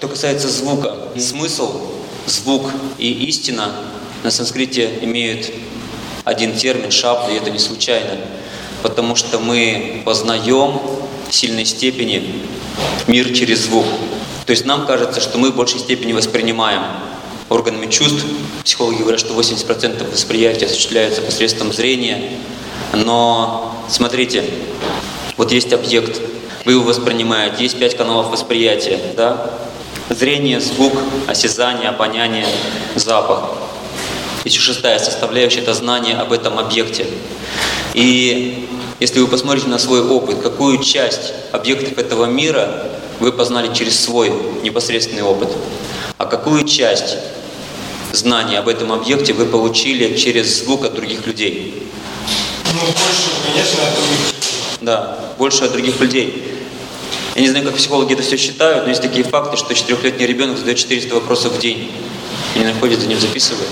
Что касается звука, смысл, звук и истина на санскрите имеют один термин шабда, и это не случайно, потому что мы познаем в сильной степени мир через звук. То есть нам кажется, что мы в большей степени воспринимаем органами чувств. Психологи говорят, что 80% восприятия осуществляется посредством зрения. Но смотрите, вот есть объект, вы его воспринимаете, есть 5 каналов восприятия, да? Зрение, звук, осязание, обоняние, запах. Еще 6-я составляющая – это знание об этом объекте. И если вы посмотрите на свой опыт, какую часть объектов этого мира вы познали через свой непосредственный опыт, а какую часть знания об этом объекте вы получили через звук от других людей? Ну, больше, конечно, от других. Да, больше от других людей. Я не знаю, как психологи это все считают, но есть такие факты, что 4-летний ребенок задает 400 вопросов в день. И не находит, за ним записывает.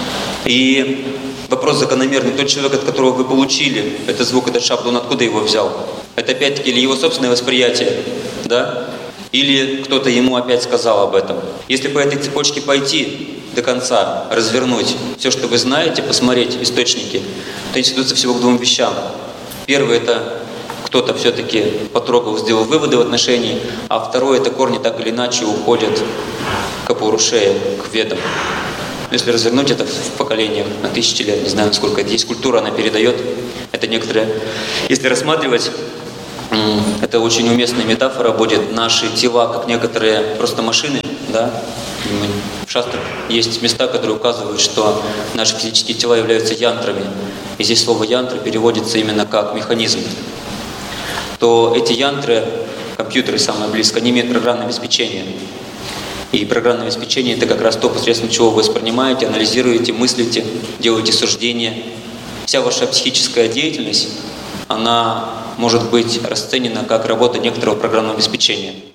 И вопрос закономерный. Тот человек, от которого вы получили этот звук, этот шабд, он откуда его взял? Это опять-таки или его собственное восприятие, да? Или кто-то ему опять сказал об этом. Если по этой цепочке пойти до конца, развернуть все, что вы знаете, посмотреть источники, то они сведутся всего к 2 вещам. Первое – это кто-то все-таки потрогал, сделал выводы в отношении, а второе – это корни так или иначе уходят к Апурушее, к ведам. Если развернуть это в поколениях на 1000 лет, не знаю, сколько это есть, культура, она передает. Это некоторые, если рассматривать, это очень уместная метафора будет, наши тела, как некоторые просто машины, да? В шастрах есть места, которые указывают, что наши физические тела являются янтрами. И здесь слово янтра переводится именно как механизм. То эти янтры, компьютеры самое близко, они имеют программное обеспечение. И программное обеспечение – это как раз то, посредством чего вы воспринимаете, анализируете, мыслите, делаете суждения. Вся ваша психическая деятельность, она может быть расценена как работа некоторого программного обеспечения.